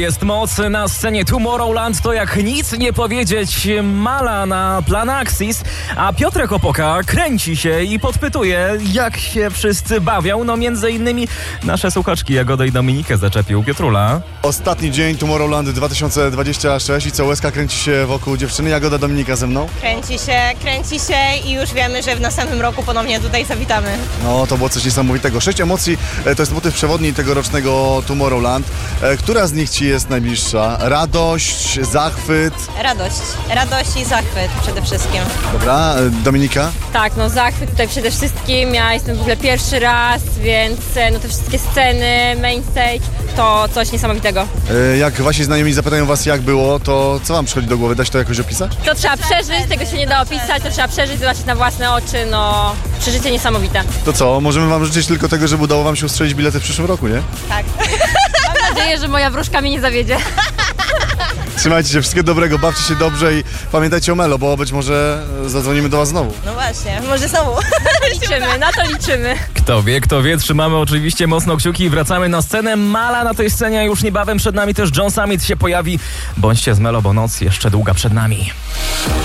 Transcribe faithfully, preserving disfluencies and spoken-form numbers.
Jest moc na scenie Tomorrowland, to jak nic nie powiedzieć Mala na Plan Axis, a Piotrek Opoka kręci się i podpytuje, jak się wszyscy bawią. No między innymi nasze słuchaczki Jagodę i Dominikę zaczepił Piotrula. Ostatni dzień Tomorrowland dwa tysiące dwudziesty trzeci i co, łezka kręci się wokół dziewczyny. Jagoda, Dominika ze mną. Kręci się, kręci się i już wiemy, że w następnym roku ponownie tutaj zawitamy. No, to było coś niesamowitego. Sześć emocji e, to jest motyw przewodni tegorocznego Tomorrowland. E, która z nich ci jest najbliższa? Radość, zachwyt? Radość. Radość i zachwyt przede wszystkim. Dobra, e, Dominika? Tak, no zachwyt tutaj przede wszystkim. Ja jestem w ogóle pierwszy raz, więc no te wszystkie sceny, main stage, to coś niesamowitego. E, jak wasi znajomi zapytają was, jak było, to co wam przychodzi do głowy? Da się to jakoś opisać? To trzeba przeżyć, tego się nie da opisać, to trzeba przeżyć, zobaczyć na własne oczy, no przeżycie niesamowite. To co, możemy wam życzyć tylko tego, żeby udało wam się ustrzelić bilety w przyszłym roku, nie? Tak. Mam nadzieję, że moja wróżka mnie nie zawiedzie. Trzymajcie się, wszystkiego dobrego, bawcie się dobrze i pamiętajcie o Melo, bo być może zadzwonimy do was znowu. No właśnie, może znowu. Liczymy, na to liczymy. Kto wie, kto wie, trzymamy oczywiście mocno kciuki i wracamy na scenę Mala. Na tej scenie już niebawem przed nami też John Summit się pojawi. Bądźcie z Melo, bo noc jeszcze długa przed nami.